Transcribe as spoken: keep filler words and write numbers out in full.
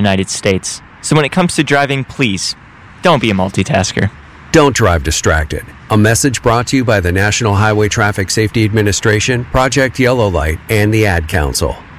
United States. So when it comes to driving, please, don't be a multitasker. Don't drive distracted. A message brought to you by the National Highway Traffic Safety Administration, Project Yellow Light, and the Ad Council.